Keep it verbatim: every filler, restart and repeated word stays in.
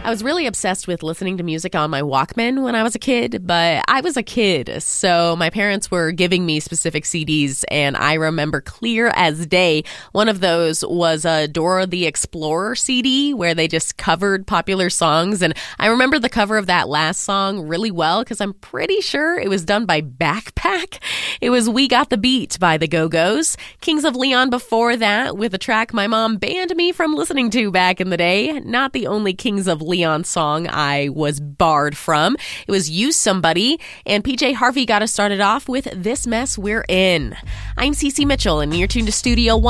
I was really obsessed with listening to music on my Walkman when I was a kid, but I was a kid, so my parents were giving me specific C Ds, and I remember clear as day. One of those was a Dora the Explorer C D where they just covered popular songs, and I remember the cover of that last song really well because I'm pretty sure it was done by Backpack. It was We Got the Beat by the Go-Go's. Kings of Leon before that with a track my mom banned me from listening to back in the day. Not the only Kings of Leon song I was barred from. It was Use Somebody, and P J Harvey got us started off with This Mess We're In. I'm Cece Mitchell, and you're tuned to Studio One.